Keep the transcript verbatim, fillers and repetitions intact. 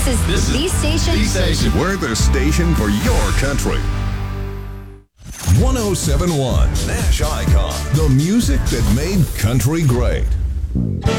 This is This the is station. the station. We're the station for your country. one oh seven point one Nash Icon. The music that made country great.